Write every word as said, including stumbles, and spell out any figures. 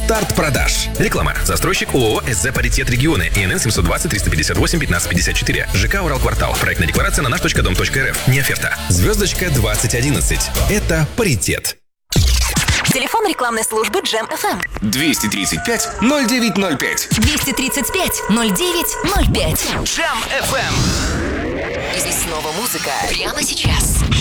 Старт продаж. Реклама. Застройщик ООО СЗ «Паритет Регионы». ИНН семьсот двадцать триста пятьдесят восемь пятнадцать пятьдесят четыре. ЖК «Уралквартал». Проектная декларация на наш точка дом точка РФ. Не оферта. Звездочка двадцать одиннадцать. Это паритет. Телефон рекламной службы Джем эф эм. двести тридцать пять ноль девять ноль пять. двести тридцать пять ноль девять ноль пять. Джем эф эм. И здесь снова музыка. Прямо сейчас.